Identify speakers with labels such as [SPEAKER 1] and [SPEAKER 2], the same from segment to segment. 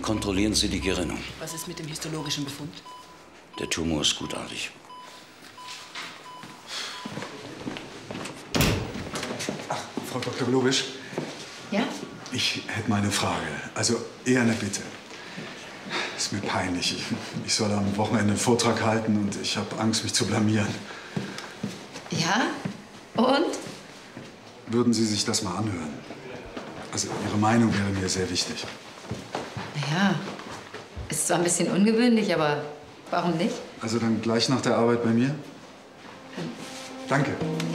[SPEAKER 1] kontrollieren Sie die Gerinnung.
[SPEAKER 2] Was ist mit dem histologischen Befund?
[SPEAKER 1] Der Tumor ist gutartig.
[SPEAKER 3] Ach, Frau Dr. Globisch.
[SPEAKER 4] Ja?
[SPEAKER 3] Ich hätte mal eine Frage. Also eher eine Bitte. Ist mir peinlich. Ich soll am Wochenende einen Vortrag halten und ich habe Angst, mich zu blamieren.
[SPEAKER 4] Ja? Und?
[SPEAKER 3] Würden Sie sich das mal anhören? Also Ihre Meinung wäre mir sehr wichtig.
[SPEAKER 4] Ja, ist zwar ein bisschen ungewöhnlich, aber warum nicht?
[SPEAKER 3] Also dann gleich nach der Arbeit bei mir? Danke.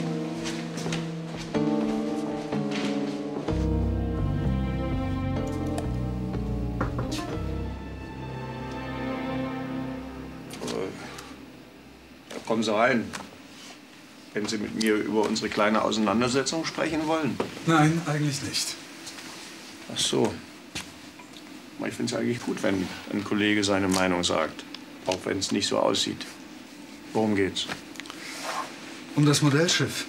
[SPEAKER 5] Kommen Sie rein, wenn Sie mit mir über unsere kleine Auseinandersetzung sprechen wollen.
[SPEAKER 3] Nein, eigentlich nicht.
[SPEAKER 5] Ach so. Ich finde es eigentlich gut, wenn ein Kollege seine Meinung sagt, auch wenn es nicht so aussieht. Worum geht's?
[SPEAKER 3] Um das Modellschiff.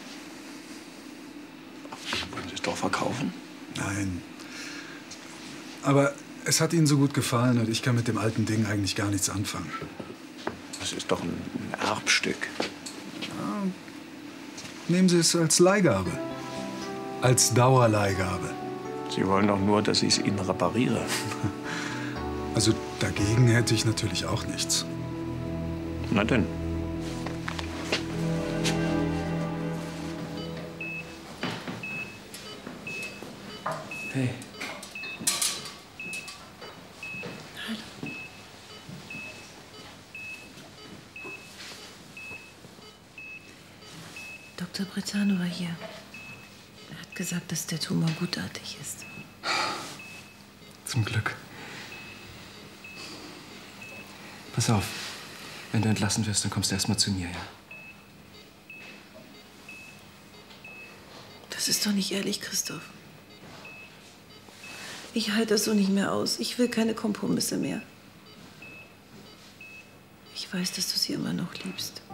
[SPEAKER 5] Wollen Sie es doch verkaufen?
[SPEAKER 3] Nein. Aber es hat Ihnen so gut gefallen und ich kann mit dem alten Ding eigentlich gar nichts anfangen.
[SPEAKER 5] Das ist doch ein Erbstück.
[SPEAKER 3] Ja. Nehmen Sie es als Leihgabe. Als Dauerleihgabe.
[SPEAKER 5] Sie wollen doch nur, dass ich es Ihnen repariere.
[SPEAKER 3] Also dagegen hätte ich natürlich auch nichts.
[SPEAKER 5] Na denn.
[SPEAKER 6] Hey.
[SPEAKER 7] Dr. Brezano war hier. Er hat gesagt, dass der Tumor gutartig ist.
[SPEAKER 6] Zum Glück. Pass auf, wenn du entlassen wirst, dann kommst du erst mal zu mir, ja?
[SPEAKER 7] Das ist doch nicht ehrlich, Christoph. Ich halte das so nicht mehr aus. Ich will keine Kompromisse mehr. Ich weiß, dass du sie immer noch liebst.